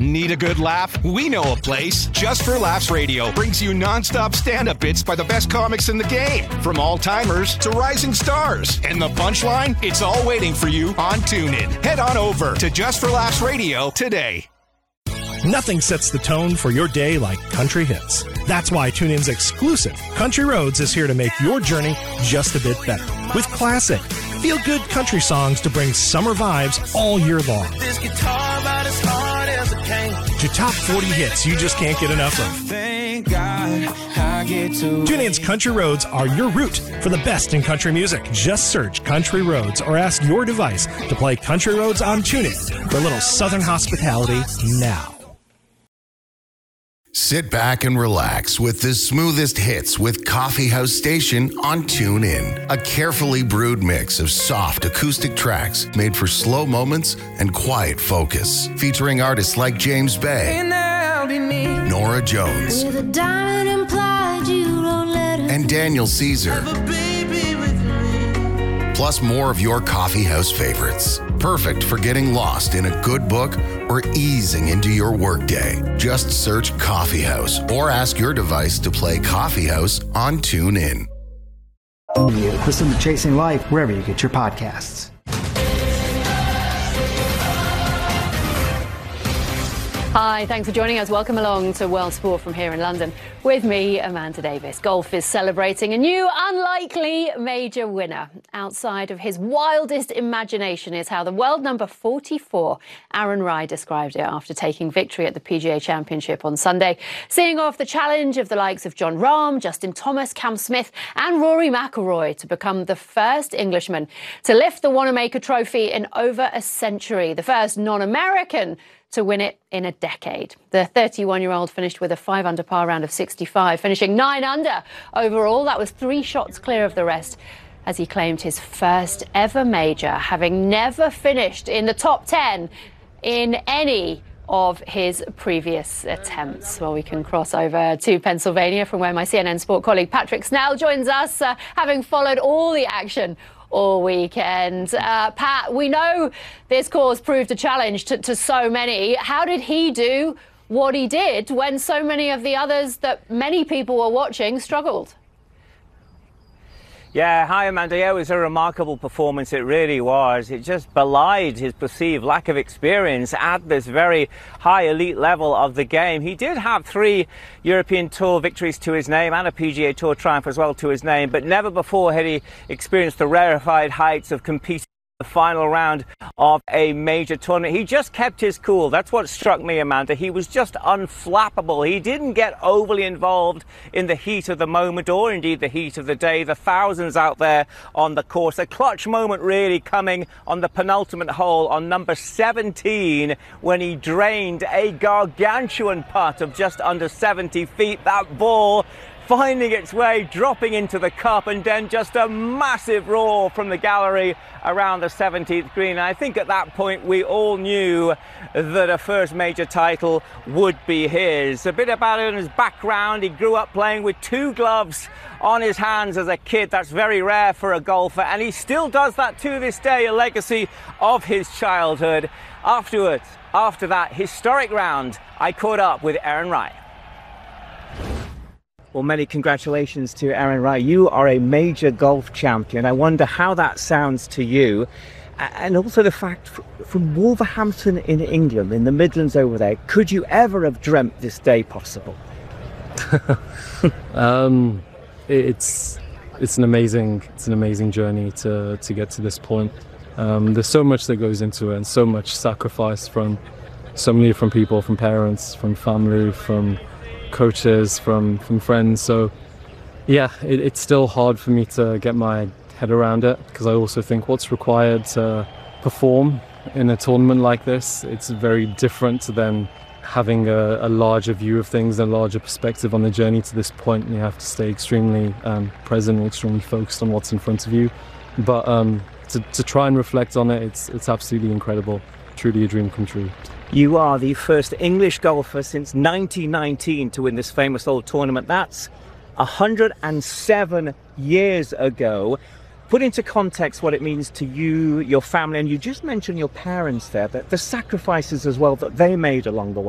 Need a good laugh? We know a place. Just for Laughs Radio brings you non-stop stand-up bits by the best comics in the game. From all-timers to rising stars. And the punchline? It's all waiting for you on TuneIn. Head on over to Just for Laughs Radio today. Nothing sets the tone for your day like country hits. That's why TuneIn's exclusive Country Roads is here to make your journey just a bit better. With classic, feel-good country songs to bring summer vibes all year long. This guitar about as hard as it came. To top 40 hits you just can't get enough of. Thank God I get to. TuneIn's Country Roads are your route for the best in country music. Just search Country Roads or ask your device to play Country Roads on TuneIn for a little southern hospitality now. Sit back and relax with the smoothest hits with Coffee House Station on TuneIn. A carefully brewed mix of soft acoustic tracks made for slow moments and quiet focus. Featuring artists like James Bay, Nora Jones, and Daniel Caesar. Plus more of your coffee house favorites. Perfect for getting lost in a good book or easing into your workday. Just search Coffee House or ask your device to play Coffee House on TuneIn. Listen to Chasing Life wherever you get your podcasts. Hi, thanks for joining us. Welcome along to World Sport from here in London. With me, Amanda Davis. Golf is celebrating a new unlikely major winner. Outside of his wildest imagination is how the world number 44, Aaron Rai, described it after taking victory at the PGA Championship on Sunday, seeing off the challenge of the likes of Jon Rahm, Justin Thomas, Cam Smith and Rory McIlroy to become the first Englishman to lift the Wanamaker Trophy in over a century, the first non-American to win it in a decade. The 31-year-old finished with a 5-under par round of 65, finishing 9 under overall. That was 3 shots clear of the rest as he claimed his first ever major, having never finished in the top 10 in any of his previous attempts. Well, we can cross over to Pennsylvania from where my CNN Sport colleague Patrick Snell joins us, having followed all the action all weekend. Pat, we know this course proved a challenge to so many. How did he do what he did when so many of the others that many people were watching struggled? Yeah, hi Amanda. Yeah, it was a remarkable performance. It really was. It just belied his perceived lack of experience at this very high elite level of the game. He did have 3 European Tour victories to his name and a PGA Tour triumph as well to his name, but never before had he experienced the rarefied heights of competing the final round of a major tournament. He just kept his cool. That's what struck me, Amanda. He was just unflappable. He didn't get overly involved in the heat of the moment or indeed the heat of the day. The thousands out there on the course. A clutch moment really coming on the penultimate hole on number 17 when he drained a gargantuan putt of just under 70 feet. That ball finding its way, dropping into the cup, and then just a massive roar from the gallery around the 17th green. And I think at that point we all knew that a first major title would be his. A bit about it in his background: he grew up playing with 2 gloves on his hands as a kid. That's very rare for a golfer, and he still does that to this day, a legacy of his childhood. After that historic round, I caught up with Aaron Rai. Well, many congratulations to Aaron Rai. You are a major golf champion. I wonder how that sounds to you. And also the fact, from Wolverhampton in England, in the Midlands over there, could you ever have dreamt this day possible? It's an amazing journey to get to this point. There's so much that goes into it, and so much sacrifice from so many different people, from parents, from family, from coaches, from friends. So yeah, it's still hard for me to get my head around it, because I also think what's required to perform in a tournament like this, it's very different than having a larger view of things, a larger perspective on the journey to this point. You have to stay extremely present and extremely focused on what's in front of you. But to try and reflect on it, it's absolutely incredible. Truly a dream come true. You are the first English golfer since 1919 to win this famous old tournament. That's 107 years ago. Put into context what it means to you, your family, and you just mentioned your parents there, the sacrifices as well that they made along the way.